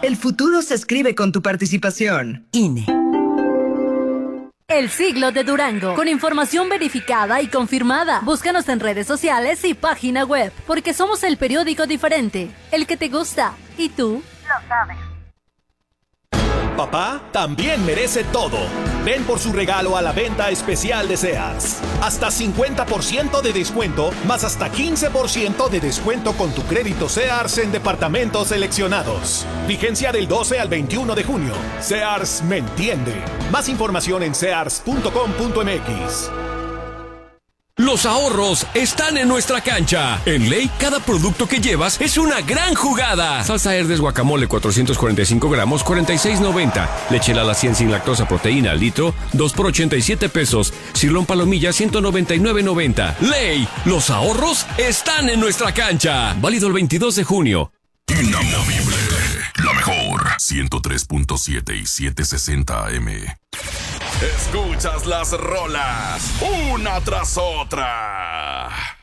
El futuro se escribe con tu participación. INE. El Siglo de Durango, con información verificada y confirmada. Búscanos en redes sociales y página web, porque somos el periódico diferente, el que te gusta. ¿Y tú? Lo sabes. Papá también merece todo. Ven por su regalo a la venta especial de Sears. Hasta 50% de descuento, más hasta 15% de descuento con tu crédito Sears en departamentos seleccionados. Vigencia del 12 al 21 de junio. Sears me entiende. Más información en sears.com.mx. Los ahorros están en nuestra cancha. En Ley, cada producto que llevas es una gran jugada. Salsa Herdes guacamole 445 gramos, 46.90. Leche Lala 100 sin lactosa proteína al litro, 2 por 87 pesos. Cirlón palomilla 199.90. Ley, los ahorros están en nuestra cancha. Válido el 22 de junio. Inamovible. La mejor. 103.7 y 760 AM. Escuchas las rolas una tras otra.